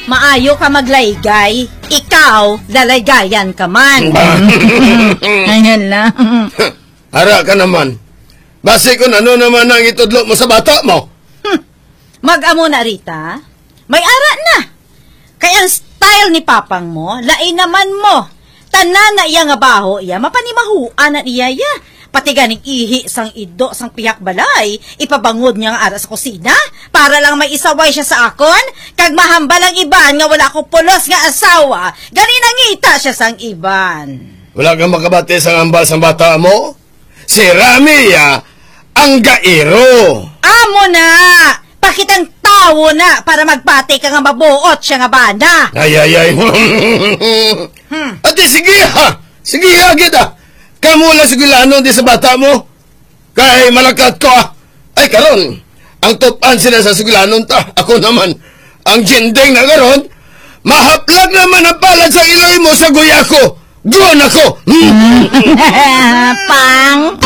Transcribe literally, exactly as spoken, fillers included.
Maayo ka maglaygay. Ikaw, lalaygayan ka man. Ayan lang. Hara ka naman. Base kung ano naman ang itudlo mo sa bata mo. Hmm. Mag-amo na, Rita. May ara na. Kaya ang style ni papang mo, lain naman mo. Tanan na iya nga baho iya, mapanimahuan na iya ya. Pati ganing ihi sang ido sang piyak balay, ipabangod niya nga ara sa kusina para lang may isaway siya sa akon. Kag mahambal ang iban nga wala ko pulos nga asawa, gani nangita siya sang iban. Wala kang makabati sang hambal sang bata mo? Si Ramia ang gairo. Amo na! Pakitang tawo na para magpati ka nga mabuot siya nga bana. Ay, ay, ay. hmm. Ate, sige ha! Sige ha, kita! Kamu lang sigulano di sa bata mo. Kay malakat ko ah. Ay karon, ang tupan sila sa sigulanon ta. Ako naman, ang jindeng na karon, mahaplag naman ang palad sa iloy mo sa guya ko. Doon ako! Pang!